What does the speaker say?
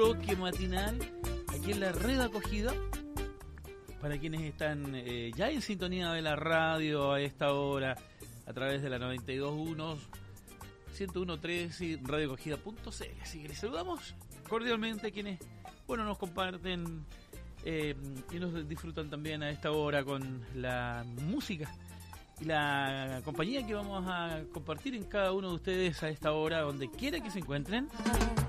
bloque matinal aquí en la red acogida para quienes están ya en sintonía de la radio a esta hora a través de la 92.1, 101.3 y radioacogida.cl. Así que les saludamos cordialmente a quienes nos comparten y nos disfrutan también a esta hora con la música y la compañía que vamos a compartir en cada uno de ustedes a esta hora, donde quiera que se encuentren.